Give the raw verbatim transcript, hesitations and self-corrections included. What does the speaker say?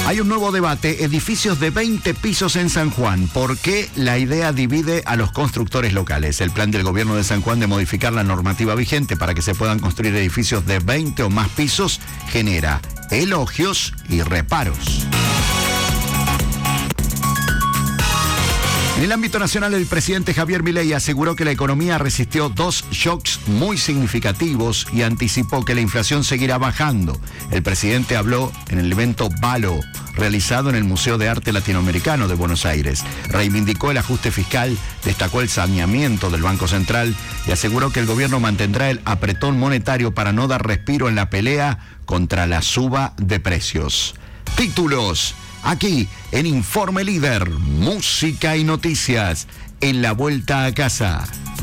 Hay un nuevo debate, edificios de veinte pisos en San Juan. ¿Por qué la idea divide a los constructores locales? El plan del gobierno de San Juan de modificar la normativa vigente para que se puedan construir edificios de veinte o más pisos genera elogios y reparos. En el ámbito nacional, el presidente Javier Milei aseguró que la economía resistió dos shocks muy significativos y anticipó que la inflación seguirá bajando. El presidente habló en el evento Valo, realizado en el Museo de Arte Latinoamericano de Buenos Aires. Reivindicó el ajuste fiscal, destacó el saneamiento del Banco Central y aseguró que el gobierno mantendrá el apretón monetario para no dar respiro en la pelea contra la suba de precios. Títulos. Aquí, en Informe Líder, música y noticias, en la vuelta a casa.